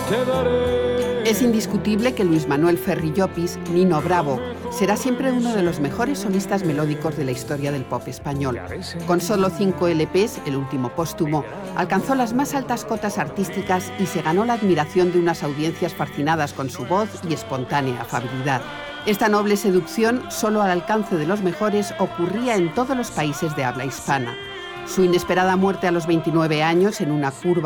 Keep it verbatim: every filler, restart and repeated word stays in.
te daré. Es indiscutible que Luis Manuel Ferri Llopis, Nino Bravo, será siempre uno de los mejores solistas melódicos de la historia del pop español. Con solo cinco L Pes, el último póstumo, alcanzó las más altas cotas artísticas y se ganó la admiración de unas audiencias fascinadas con su voz y espontánea afabilidad. Esta noble seducción, solo al alcance de los mejores, ocurría en todos los países de habla hispana. Su inesperada muerte a los veintinueve años en una curva